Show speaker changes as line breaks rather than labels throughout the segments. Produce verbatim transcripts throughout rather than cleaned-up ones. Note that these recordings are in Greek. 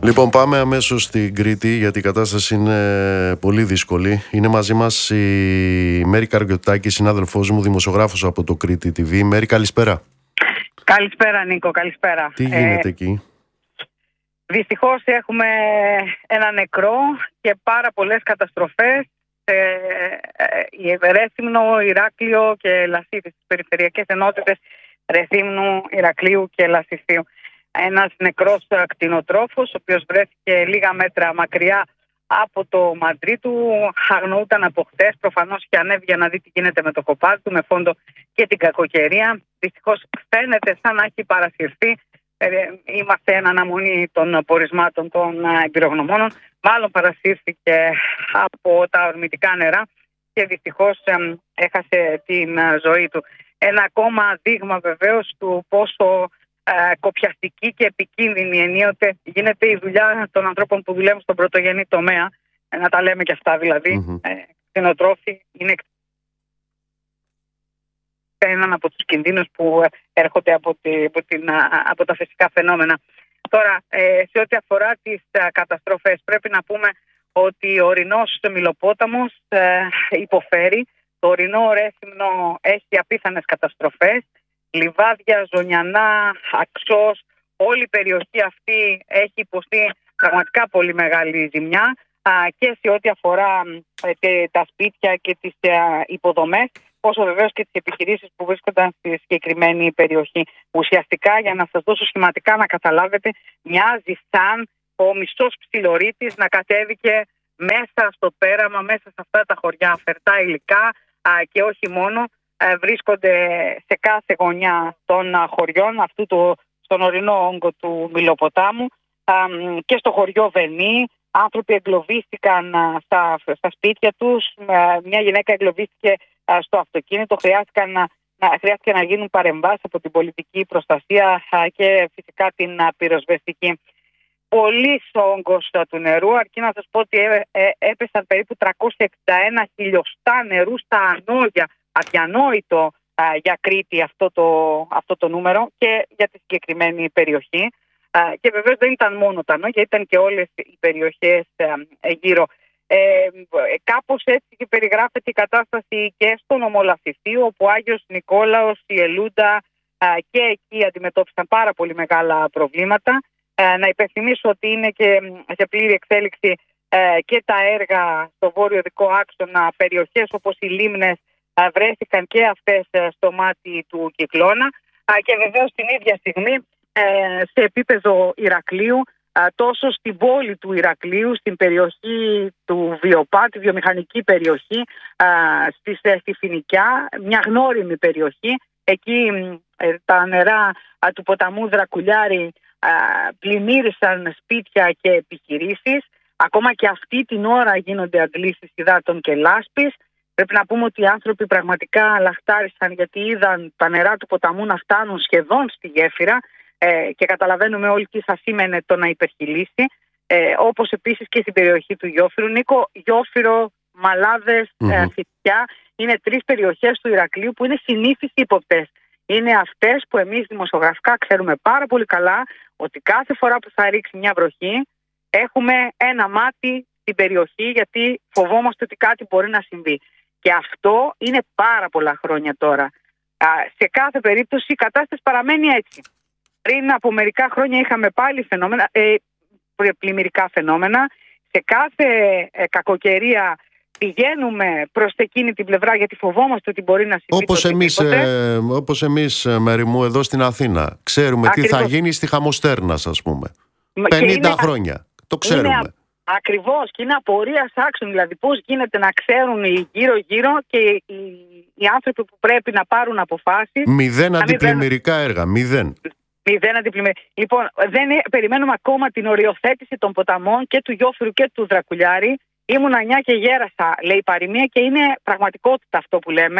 Λοιπόν, πάμε αμέσως στην Κρήτη, γιατί η κατάσταση είναι πολύ δύσκολη. Είναι μαζί μας η Μέρη Καριωτάκη, συνάδελφός μου, δημοσιογράφος από το Κρήτη τι βι. Μέρη, καλησπέρα.
Καλησπέρα, Νίκο, καλησπέρα.
Τι γίνεται
ε,
εκεί?
Δυστυχώς έχουμε ένα νεκρό και πάρα πολλές καταστροφές σε ε, Ρέθυμνο, Ηράκλειο και Λασίθι, στις περιφερειακές ενότητες Ρεθύμνου, Ηρακλείου και Λασιθίου. Ένας νεκρός κτηνοτρόφος, ο οποίος βρέθηκε λίγα μέτρα μακριά από το μαντρί του, αγνοούταν από χτες. Προφανώς και ανέβηκε για να δει τι γίνεται με το κοπάδι του, με φόντο και την κακοκαιρία. Δυστυχώς φαίνεται σαν να έχει παρασυρθεί. Είμαστε εν αναμονή των πορισμάτων των εμπειρογνωμόνων. Μάλλον παρασύρθηκε από τα ορμητικά νερά και δυστυχώς έχασε την ζωή του. Ένα ακόμα δείγμα βεβαίως του πόσο ε, κοπιαστική και επικίνδυνη ενίοτε γίνεται η δουλειά των ανθρώπων που δουλεύουν στον πρωτογενή τομέα. Ε, να τα λέμε και αυτά δηλαδή. Mm-hmm. Ε, κτηνοτρόφοι είναι έναν από τους κινδύνους που έρχονται από, τη, από, την, από τα φυσικά φαινόμενα. Τώρα, ε, σε ό,τι αφορά τις α, καταστροφές, πρέπει να πούμε ότι ο ορεινός Μιλοπόταμος ε, υποφέρει. Το ορεινό Ρέθυμνο έχει απίθανες καταστροφές. Λιβάδια, Ζωνιανά, Αξός, όλη η περιοχή αυτή έχει υποστεί πραγματικά πολύ μεγάλη ζημιά α, και σε ό,τι αφορά ε, τα σπίτια και τις ε, υποδομές, όσο βεβαίως και τις επιχειρήσεις που βρίσκονταν στη συγκεκριμένη περιοχή. Ουσιαστικά, για να σας δώσω σχηματικά να καταλάβετε, μοιάζει σαν ο μισός ψιλορίτης να κατέβηκε μέσα στο πέραμα, μέσα σε αυτά τα χωριά. Φερτά υλικά α, και όχι μόνο α, βρίσκονται σε κάθε γωνιά των α, χωριών, αυτού το, στον ορεινό όγκο του Μιλοποτάμου α, και στο χωριό Βενή. Άνθρωποι εγκλωβίστηκαν α, στα, στα σπίτια τους, α, μια γυναίκα εγκλωβίστηκε α, στο αυτοκίνητο, χρειάστηκαν να, να, χρειάστηκε να γίνουν παρεμβάσεις από την πολιτική προστασία α, και φυσικά την α, πυροσβεστική. Πολύ όγκος του νερού, αρκεί να σας πω ότι έ, έ, έπεσαν περίπου τριακόσια εξήντα ένα χιλιοστά νερού στα Ανόγια. Αδιανόητο α, για Κρήτη αυτό το, αυτό το νούμερο και για τη συγκεκριμένη περιοχή. Α, και βεβαίως δεν ήταν μόνο τα Ανόγια, ήταν και όλες οι περιοχές α, γύρω. Ε, κάπως έτσι περιγράφεται η κατάσταση και στον Ομολασιθίου, όπου ο Άγιος Νικόλαος, η Ελούντα α, και εκεί αντιμετώπισαν πάρα πολύ μεγάλα προβλήματα. Ε, να υπενθυμίσω ότι είναι και σε πλήρη εξέλιξη ε, και τα έργα στο βόρειο δικό άξονα. Περιοχές όπως οι Λίμνες ε, βρέθηκαν και αυτές ε, στο μάτι του κυκλώνα ε, και βεβαίως την ίδια στιγμή ε, σε επίπεδο Ηρακλείου, ε, τόσο στην πόλη του Ηρακλείου, στην περιοχή του Βιοπά, τη βιομηχανική περιοχή, ε, στη, στη Φοινικιά, μια γνώριμη περιοχή. Εκεί ε, τα νερά ε, του ποταμού Δρακουλιάρη πλημμύρισαν σπίτια και επιχειρήσεις. Ακόμα και αυτή την ώρα γίνονται αντλήσεις υδάτων και λάσπης. Πρέπει να πούμε ότι οι άνθρωποι πραγματικά λαχτάρισαν, γιατί είδαν τα νερά του ποταμού να φτάνουν σχεδόν στη γέφυρα ε, και καταλαβαίνουμε όλοι τι θα σήμαινε το να υπερχειλήσει. Ε, όπως επίσης και στην περιοχή του Γιόφυρου. Νίκο, Γιόφυρο, Μαλάδες, mm-hmm. ε, Φυτιά είναι τρεις περιοχές του Ηρακλείου που είναι συνήθεις ύποπτες. Είναι αυτές που εμείς δημοσιογραφικά ξέρουμε πάρα πολύ καλά ότι κάθε φορά που θα ρίξει μια βροχή έχουμε ένα μάτι στην περιοχή, γιατί φοβόμαστε ότι κάτι μπορεί να συμβεί. Και αυτό είναι πάρα πολλά χρόνια τώρα. Α, σε κάθε περίπτωση η κατάσταση παραμένει έτσι. Πριν από μερικά χρόνια είχαμε πάλι φαινόμενα, ε, πλημμυρικά φαινόμενα. Σε κάθε ε, κακοκαιρία πηγαίνουμε προς εκείνη την πλευρά, γιατί φοβόμαστε ότι μπορεί να συμβεί.
Όπως εμείς, ε, όπως εμείς, Μέρη μου, εδώ στην Αθήνα. Ξέρουμε Ακριβώς. τι θα γίνει στη Χαμοστέρνας, ας πούμε. Και πενήντα είναι, χρόνια. Το ξέρουμε. Είναι,
ακριβώς. Και είναι απορίας άξιων. Δηλαδή πώς γίνεται να ξέρουν οι γύρω-γύρω και οι, οι άνθρωποι που πρέπει να πάρουν αποφάσεις.
Μηδέν αντιπλημμυρικά πρέπει... έργα. Μηδέν.
Μηδέν αντιπλημμυρικά. Λοιπόν, δεν, περιμένουμε ακόμα την οριοθέτηση των ποταμών και του Γιόφυρου και του Δρακουλιάρη. Ήμουνα νιά και γέρασα, λέει η παροιμία, και είναι πραγματικότητα αυτό που λέμε.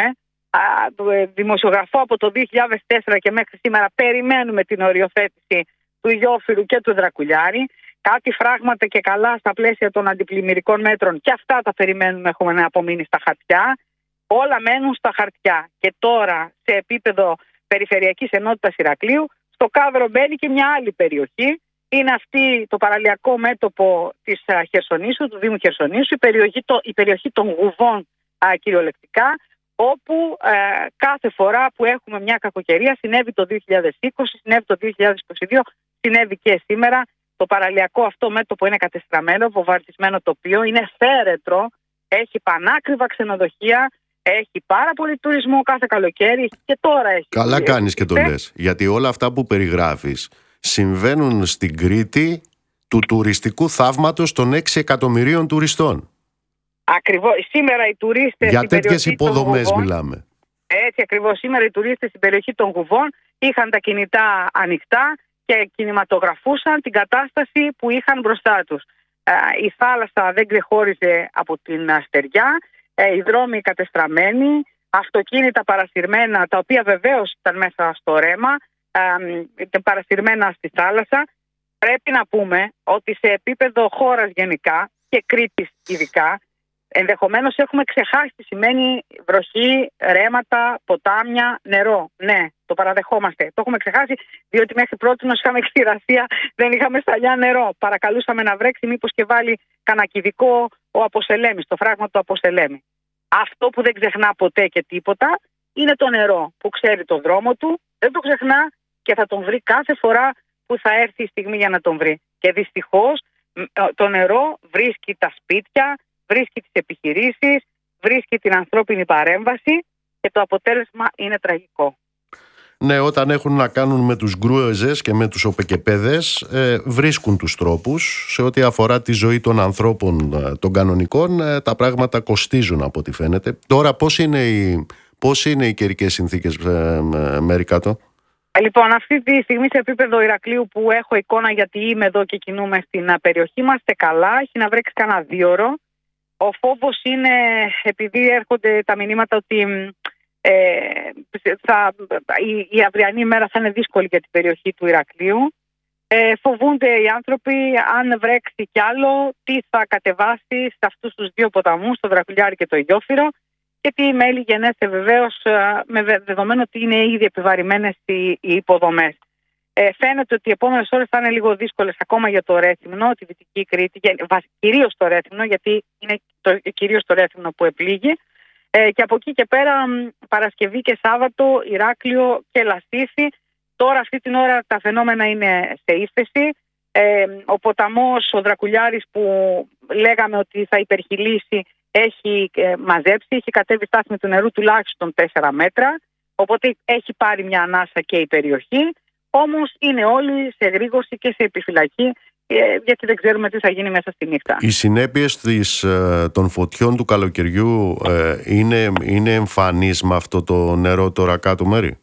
Δημοσιογραφώ από το δύο χιλιάδες τέσσερα και μέχρι σήμερα. Περιμένουμε την οριοθέτηση του Γιόφυρου και του Δρακουλιάρη. Κάτι φράγματα και καλά στα πλαίσια των αντιπλημμυρικών μέτρων, και αυτά τα περιμένουμε, έχουμε να απομείνει στα χαρτιά. Όλα μένουν στα χαρτιά. Και τώρα, σε επίπεδο περιφερειακής ενότητας Ηρακλείου, στο κάδρο μπαίνει και μια άλλη περιοχή, Είναι αυτή το παραλιακό μέτωπο της Χερσονήσου, του Δήμου Χερσονήσου, η περιοχή, το, η περιοχή των Γουβών α, κυριολεκτικά, όπου ε, κάθε φορά που έχουμε μια κακοκαιρία, συνέβη το δύο χιλιάδες είκοσι, συνέβη το δύο χιλιάδες είκοσι δύο, συνέβη και σήμερα. Το παραλιακό αυτό μέτωπο είναι κατεστραμμένο, βομβαρδισμένο τοπίο, είναι θέρετρο, έχει πανάκριβα ξενοδοχεία, έχει πάρα πολύ τουρισμό κάθε καλοκαίρι και τώρα έχει.
Καλά κάνεις και το λες, γιατί όλα αυτά που περιγράφεις συμβαίνουν στην Κρήτη του τουριστικού θαύματος των έξι εκατομμυρίων τουριστών.
Ακριβώς. Σήμερα οι τουρίστες.
Για τέτοιες υποδομές μιλάμε.
Έτσι ακριβώς. Σήμερα οι τουρίστες στην περιοχή των Γουβών είχαν τα κινητά ανοιχτά και κινηματογραφούσαν την κατάσταση που είχαν μπροστά τους. Η θάλασσα δεν ξεχώριζε από την στεριά, οι δρόμοι κατεστραμμένοι, αυτοκίνητα παρασυρμένα, τα οποία βεβαίως ήταν μέσα στο ρέμα, ήταν παρασυρμένα στη θάλασσα. Πρέπει να πούμε ότι σε επίπεδο χώρας γενικά και Κρήτης ειδικά, ενδεχομένως έχουμε ξεχάσει τι σημαίνει βροχή, ρέματα, ποτάμια, νερό. Ναι, το παραδεχόμαστε. Το έχουμε ξεχάσει, διότι μέχρι πρώτη είχαμε ξηρασία, δεν είχαμε σταλιά νερό. Παρακαλούσαμε να βρέξει, μήπως και βάλει κανακιδικό ο Αποσελέμης, το φράγμα του Αποσελέμη. Αυτό που δεν ξεχνά ποτέ και τίποτα είναι το νερό που ξέρει το δρόμο του, δεν το ξεχνά και θα τον βρει κάθε φορά που θα έρθει η στιγμή για να τον βρει. Και δυστυχώς το νερό βρίσκει τα σπίτια, βρίσκει τις επιχειρήσεις, βρίσκει την ανθρώπινη παρέμβαση και το αποτέλεσμα είναι τραγικό.
Ναι, όταν έχουν να κάνουν με τους γκρούεζες και με τους οπεκεπέδες, ε, βρίσκουν τους τρόπους. Σε ό,τι αφορά τη ζωή των ανθρώπων των κανονικών, ε, τα πράγματα κοστίζουν από ό,τι φαίνεται. Τώρα πώς είναι οι, πώς είναι οι καιρικές συνθήκες, ε, ε, Μερικάτο?
Λοιπόν, αυτή τη στιγμή σε επίπεδο Ηρακλείου που έχω εικόνα, γιατί είμαι εδώ και κινούμαι στην περιοχή, είμαστε καλά, έχει να βρέξει κανένα δύο ώρο. Ο φόβος είναι, επειδή έρχονται τα μηνύματα ότι ε, θα, η, η αυριανή μέρα θα είναι δύσκολη για την περιοχή του Ηρακλείου, ε, φοβούνται οι άνθρωποι αν βρέξει κι άλλο τι θα κατεβάσει σε αυτούς τους δύο ποταμούς, το Δρακουλιάρι και το Ιόφυρο, και τι μέλη γενέστε βεβαίως, με δεδομένο ότι είναι ήδη επιβαρημένες οι, οι υποδομές. Ε, φαίνεται ότι οι επόμενες ώρες θα είναι λίγο δύσκολες ακόμα για το Ρέθυμνο, τη Δυτική Κρήτη, κυρίως το Ρέθυμνο, γιατί είναι το, κυρίως το Ρέθυμνο που επλήγει. Ε, και από εκεί και πέρα, Παρασκευή και Σάββατο, Ηράκλειο και Λαστίθι. Τώρα αυτή την ώρα τα φαινόμενα είναι σε ύφεση. Ε, ο ποταμός, ο Δρακουλιάρης που λέγαμε ότι θα υπερχειλήσει, έχει ε, μαζέψει, έχει κατέβει στάθμη του νερού τουλάχιστον τέσσερα μέτρα. Οπότε έχει πάρει μια ανάσα και η περιοχή. Όμως είναι όλοι σε γρήγορση και σε επιφυλακή, γιατί δεν ξέρουμε τι θα γίνει μέσα στη νύχτα.
Οι συνέπειες της, των φωτιών του καλοκαιριού είναι, είναι εμφανείς με αυτό το νερό τώρα κάτω μέρη?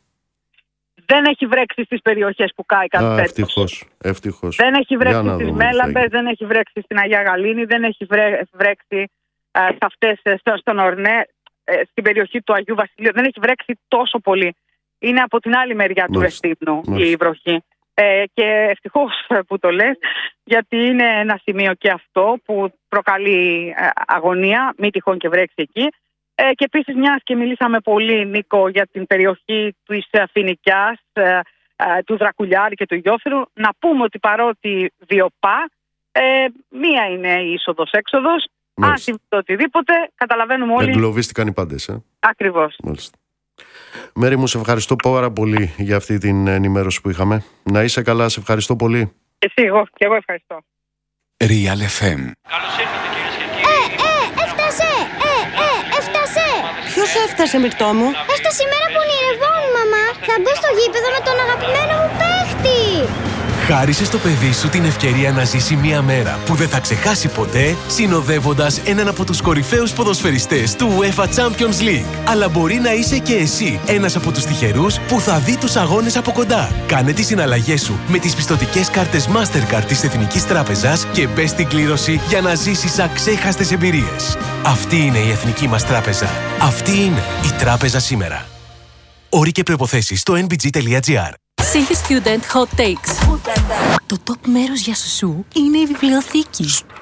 Δεν έχει βρέξει στις περιοχές που κάει κάτι τέτοιο.
Ευτυχώς, ευτυχώς.
Δεν έχει βρέξει στις Μέλαμπες, δεν έχει βρέξει στην Αγία Γαλήνη, δεν έχει βρέξει ε, σε αυτές, στο, στον Ορνέ, ε, στην περιοχή του Αγίου Βασιλείου. Δεν έχει βρέξει τόσο πολύ. Είναι από την άλλη μεριά του Ρεστύπνου η βροχή. Ε, και ευτυχώς που το λες, γιατί είναι ένα σημείο και αυτό που προκαλεί ε, αγωνία, μη τυχόν και βρέξει εκεί. Ε, και επίσης, μιας και μιλήσαμε πολύ, Νίκο, για την περιοχή της Φοινικιάς, ε, ε, του Δρακουλιάρη και του Ιόφυρου, να πούμε ότι παρότι βιοπά, ε, μία είναι η είσοδος-έξοδος. Αν συμβεί οτιδήποτε, καταλαβαίνουμε όλοι.
Εγκλωβίστηκαν οι πάντες. Ε?
Ακριβώς.
Μάλιστα. Μέρη μου, σε ευχαριστώ πάρα πολύ για αυτή την ενημέρωση που είχαμε. Να είσαι καλά, σε ευχαριστώ πολύ.
Εσύ, εγώ και εγώ ευχαριστώ.
Real εφ εμ.
Καλώς ήρθατε κυρίες και κύριοι.
Ε, ε, έφτασε! Ε, ε, έφτασε!
Ποιος έφτασε, Μυρτώ μου?
Έφτασε η μέρα που ονειρευόμουν, μαμά. Θα μπω στο γήπεδο με τον αγαπημένο μου παίχτη.
Χάρισε στο παιδί σου την ευκαιρία να ζήσει μια μέρα που δεν θα ξεχάσει ποτέ, συνοδεύοντας έναν από τους κορυφαίους ποδοσφαιριστές του UEFA Champions League. Αλλά μπορεί να είσαι και εσύ ένας από τους τυχερούς που θα δει τους αγώνες από κοντά. Κάνε τις συναλλαγές σου με τις πιστωτικές κάρτες Mastercard της Εθνικής Τράπεζας και μπες στην κλήρωση για να ζήσεις αξέχαστες εμπειρίες. Αυτή είναι η Εθνική μας Τράπεζα. Αυτή είναι η Τράπεζα σήμερα. Όροι και προϋποθέσεις στο εν μπι τζι τελεία τζι άρ.
City Student Hot Takes. Το top μέρος για σουσού είναι η βιβλιοθήκη.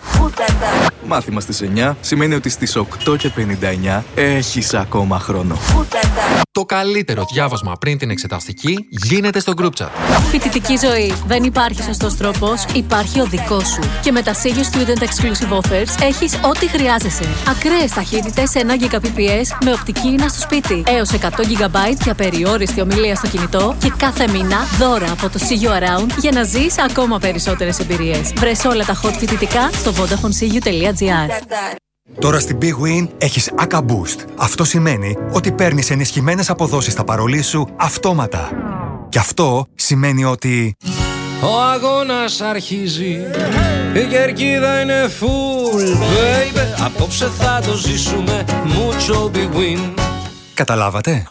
Μάθημα στις εννιά σημαίνει ότι στις οκτώ και πενήντα εννιά έχεις ακόμα χρόνο.
Το καλύτερο διάβασμα πριν την εξεταστική γίνεται στο group chat.
Φοιτητική ζωή. Δεν υπάρχει σωστός τρόπος, υπάρχει ο δικός σου. Και με τα Sirio Student Exclusive Offers έχεις ό,τι χρειάζεσαι. Ακραίες ταχύτητες ένα Gbps με οπτική ίνα στο σπίτι. Έως εκατό τζι μπι για περιόριστη ομιλία στο κινητό και κάθε μήνα δώρα από το See You Around για να ζεις ακόμα περισσότερες εμπειρίες. Βρες όλα τα hot φοιτητικά στο vodafone c u τελεία g r.
Τώρα στην Big Win έχεις έι κέι Boost. Αυτό σημαίνει ότι παίρνεις ενισχυμένες αποδόσεις στα παρολί σου αυτόματα. Και αυτό σημαίνει ότι...
Ο αγώνας αρχίζει, η κερκίδα είναι full, baby. Απόψε θα το ζήσουμε, mucho Big Win.
Καταλάβατε?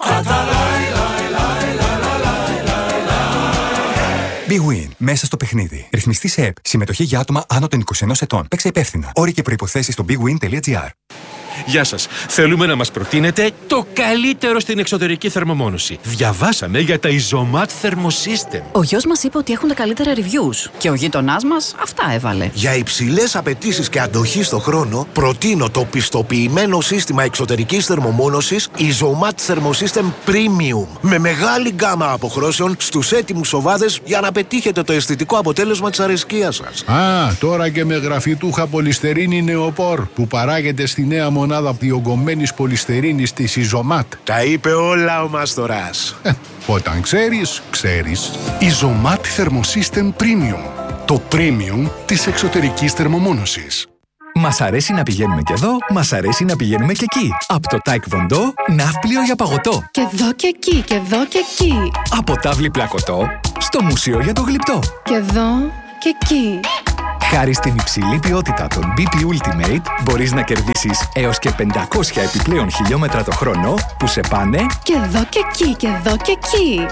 Big Win. Μέσα στο παιχνίδι. Ρυθμιστή σε ΕΠ. Συμμετοχή για άτομα άνω των είκοσι ενός ετών. Παίξε υπεύθυνα. Όροι και προϋποθέσεις στο big win τελεία g r.
Γεια σας. Θέλουμε να μας προτείνετε το καλύτερο στην εξωτερική θερμομόνωση. Διαβάσαμε για τα Isomat Thermosystem.
Ο γιος μας είπε ότι έχουν τα καλύτερα reviews. Και ο γείτονάς μας αυτά έβαλε.
Για υψηλές απαιτήσεις και αντοχή στο χρόνο, προτείνω το πιστοποιημένο σύστημα εξωτερικής θερμομόνωσης Isomat Thermosystem Premium. Με μεγάλη γκάμα αποχρώσεων στους έτοιμους οβάδες για να πετύχετε το αισθητικό αποτέλεσμα της αρεσκίας σας.
Α, τώρα και με γραφιτούχα πολυστερίνη νεοπόρ που παράγεται στη νέα μονάδα διογκωμένης πολυστερίνης της Isomat.
Τα είπε όλα ο Μάστορας.
Ε, όταν ξέρεις, ξέρεις.
Isomat Thermosystem Premium. Το premium της εξωτερικής θερμομόνωσης.
Μας αρέσει να πηγαίνουμε και εδώ, μας αρέσει να πηγαίνουμε και εκεί. Από το Taekwondo, ναύπλιο για παγωτό.
Και εδώ και εκεί, και εδώ και εκεί.
Από τάβλη πλακωτό, στο μουσείο για το γλυπτό.
Και εδώ και εκεί.
Χάρη στην υψηλή ποιότητα των μπι πι Ultimate, μπορείς να κερδίσεις έως και πεντακόσια επιπλέον χιλιόμετρα το χρόνο που σε πάνε
και εδώ και εκεί, και εδώ και εκεί.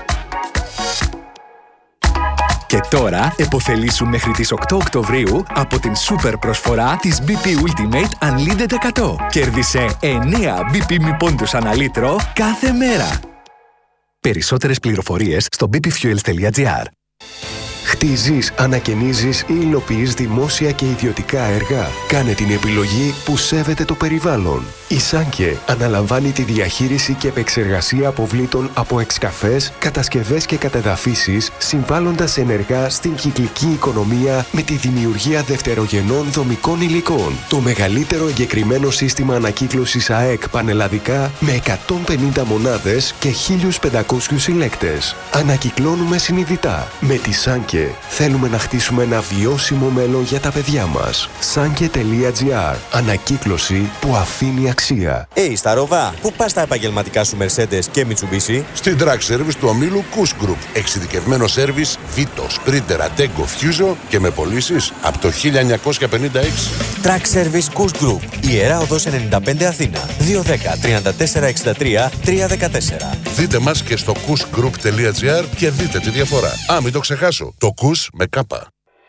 Και τώρα επωφελήσου μέχρι τις οκτώ Οκτωβρίου από την σούπερ προσφορά της μπι πι Ultimate Unlimited εκατό. Κέρδισε εννέα μπι πι μη πόντους ανά λίτρο κάθε μέρα. Περισσότερες πληροφορίες στο μπι πι fuels τελεία g r.
Χτίζεις, ανακαινίζεις ή υλοποιείς δημόσια και ιδιωτικά έργα. Κάνε την επιλογή που σέβεται το περιβάλλον. Η Σάνκε αναλαμβάνει τη διαχείριση και επεξεργασία αποβλήτων από εξκαφές, κατασκευές και κατεδαφίσεις, συμβάλλοντας ενεργά στην κυκλική οικονομία με τη δημιουργία δευτερογενών δομικών υλικών. Το μεγαλύτερο εγκεκριμένο σύστημα ανακύκλωσης ΑΕΚ πανελλαδικά με εκατόν πενήντα μονάδες και χίλιους πεντακόσιους συλλέκτες. Ανακυκλώνουμε συνειδητά. Με τη Σάνκε θέλουμε να χτίσουμε ένα βιώσιμο μέλλον για τα παιδιά μας. Σάνκε τελεία τζι αρ. Ανακύκλωση που αφήνει αξία.
Hey, στα Ροβά, πού πας τα επαγγελματικά σου Mercedes και Mitsubishi?
Στην Track Service του ομίλου Kuss Group. Εξειδικευμένο σέρβις Vito, Sprinter, Attego, Fuso και με πωλήσεις από το χίλια εννιακόσια πενήντα έξι.
Track Service Kuss Group. Ιερά Οδός ενενήντα πέντε Αθήνα. δύο ένα μηδέν, τρία τέσσερα έξι τρία, τρία ένα τέσσερα.
Δείτε μας και στο kuss group τελεία τζι αρ και δείτε τη διαφορά. Α, μην το ξεχάσω. Το Kuss με κάπα.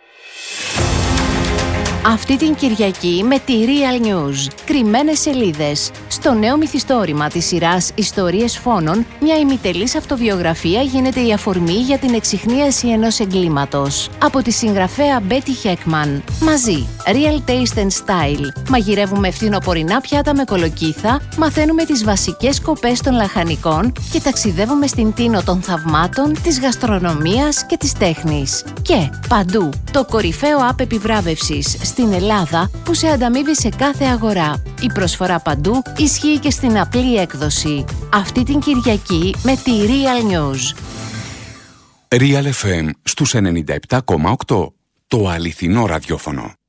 Αυτή την Κυριακή με τη Real News. Κρυμμένες σελίδες. Στο νέο μυθιστόρημα της σειράς Ιστορίες Φόνων, μια ημιτελής αυτοβιογραφία γίνεται η αφορμή για την εξιχνίαση ενός εγκλήματος. Από τη συγγραφέα Betty Heckman. Μαζί. Real Taste and Style. Μαγειρεύουμε φθινοπορεινά πιάτα με κολοκύθα, μαθαίνουμε τις βασικές σκοπές των λαχανικών και ταξιδεύουμε στην τίνο των θαυμάτων, της γαστρονομίας και της τέχνης. Και παντού. Το κορυφαίο app επιβράβευσης στην Ελλάδα που σε ανταμείβει σε κάθε αγορά. Η προσφορά παντού ισχύει και στην απλή έκδοση. Αυτή την Κυριακή με τη Real News.
Real εφ εμ στους ενενήντα επτά κόμμα οκτώ. Το αληθινό ραδιόφωνο.